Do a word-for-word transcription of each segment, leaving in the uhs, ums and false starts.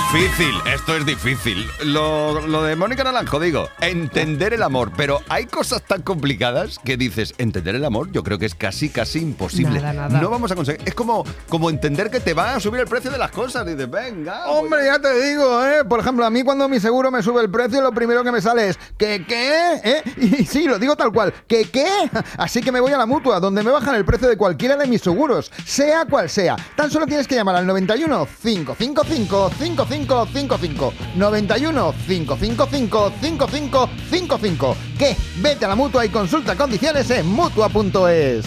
difícil, esto es difícil. Lo, lo de Mónica Naranjo, digo, entender el amor. Pero hay cosas tan complicadas que dices, entender el amor yo creo que es casi, casi imposible. Nada, nada. No vamos a conseguir. Es como, como entender que te va a subir el precio de las cosas. Dices, venga. Hombre, ya te digo, ¿eh? Por ejemplo, a mí cuando mi seguro me sube el precio, lo primero que me sale es, ¿qué qué? ¿Eh? Y sí, lo digo tal cual, ¿qué qué? Así que me voy a la Mutua, donde me bajan el precio de cualquiera de mis seguros, sea cual sea. Tan solo tienes que llamar al noventa y uno, cinco cinco cinco, cinco cinco cinco cinco. noventa y uno, cinco cinco cinco, cinco cinco cinco cinco. ¿Qué? Vete a la Mutua y consulta condiciones en mutua punto es.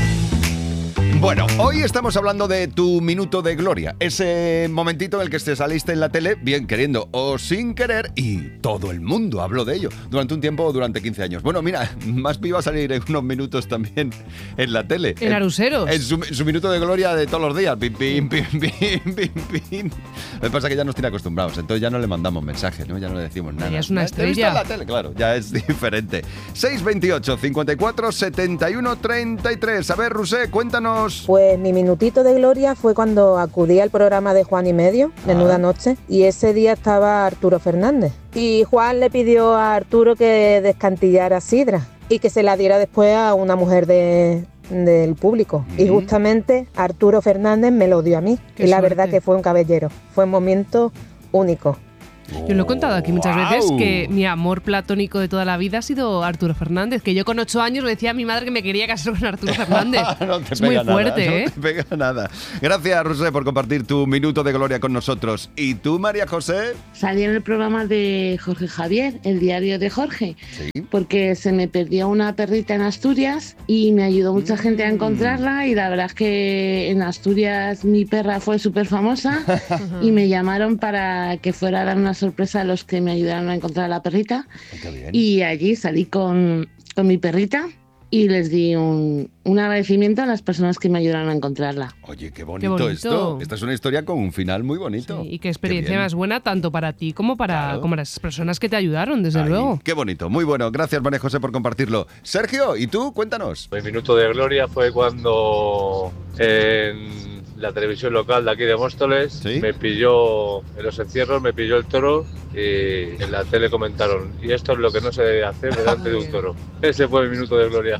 Bueno, hoy estamos hablando de tu minuto de gloria. Ese momentito en el que te saliste en la tele, bien queriendo o sin querer, y todo el mundo habló de ello durante un tiempo o durante quince años. Bueno, mira, más iba a salir en unos minutos también en la tele. En Aruseros. En su, en su minuto de gloria de todos los días. Pim, pim, pim, pim, pim, pim. Lo que pasa es que ya nos tiene acostumbrados, entonces ya no le mandamos mensajes, ¿no? Ya no le decimos nada. Ya es una ¿Te he visto estrella. en la tele? Claro, ya es diferente. seis veintiocho, cincuenta y cuatro, setenta y uno, treinta y tres. A ver, Rusé, cuéntanos. Pues mi minutito de gloria fue cuando acudí al programa de Juan y Medio, Menuda Ah. Noche, y ese día estaba Arturo Fernández. Y Juan le pidió a Arturo que descantillara sidra y que se la diera después a una mujer de, del público. Mm. Y justamente Arturo Fernández me lo dio a mí. Qué y la suerte. verdad que fue un caballero. Fue un momento único. Yo lo he contado aquí muchas veces ¡Guau! que mi amor platónico de toda la vida ha sido Arturo Fernández, que yo con ocho años le decía a mi madre que me quería casar con Arturo Fernández. No te es muy pega nada, fuerte, no ¿eh? te pega nada. Gracias, Rusé, por compartir tu minuto de gloria con nosotros. ¿Y tú, María José? Salí en el programa de Jorge Javier, el diario de Jorge, Sí. porque se me perdió una perrita en Asturias y me ayudó mucha gente a encontrarla, y la verdad es que en Asturias mi perra fue súper famosa y me llamaron para que fuera a dar una sorpresa a los que me ayudaron a encontrar a la perrita, Qué bien. y allí salí con, con mi perrita y les di un, un agradecimiento a las personas que me ayudaron a encontrarla. Oye, qué bonito, bonito. esto. Esta es una historia con un final muy bonito. Sí, y qué experiencia bien. más buena tanto para ti como para, Claro. como las personas que te ayudaron, desde Ay, luego. Qué bonito, muy bueno. Gracias, María José, por compartirlo. Sergio, ¿y tú? Cuéntanos. Mi minuto de gloria fue cuando en la televisión local de aquí de Móstoles ¿Sí? me pilló, en los encierros, me pilló el toro, y en la tele comentaron, y esto es lo que no se debe hacer delante de un toro. Ese fue mi minuto de gloria.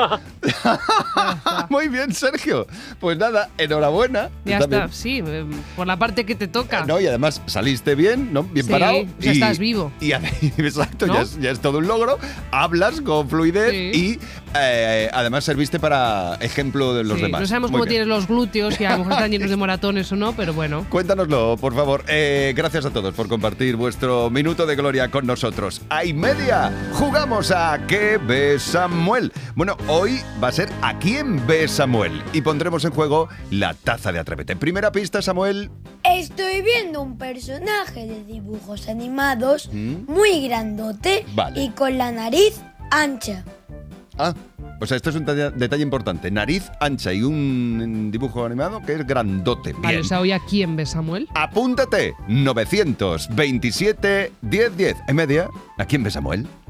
Muy bien, Sergio. Pues nada, enhorabuena. Ya También. está, sí, eh, por la parte que te toca. No, y además saliste bien, ¿no? Bien Sí, parado. ya y, estás vivo. Y, exacto, ¿No? ya, es, ya es todo un logro. Hablas con fluidez Sí. y eh, además serviste para ejemplo de los Sí, demás. no sabemos Muy cómo bien. tienes los glúteos, y a lo mejor están llenos de moratones o no, pero bueno. Cuéntanoslo, por favor. Eh, gracias a todos por compartir vuestro minuto de gloria con nosotros. A y media, jugamos a ¿Qué ve Samuel? Bueno, hoy va a ser ¿A quién ve Samuel? Y pondremos en juego la taza de Atrévete. Primera pista, Samuel. Estoy viendo un personaje de dibujos animados ¿Mm? muy grandote Vale. y con la nariz ancha. Ah, o sea, esto es un detalle, detalle importante. Nariz ancha y un dibujo animado que es grandote. Bien. Vale, o sea, hoy ¿a quién ves, Samuel? Apúntate. novecientos veintisiete, diez diez. En media, ¿a quién ve Samuel?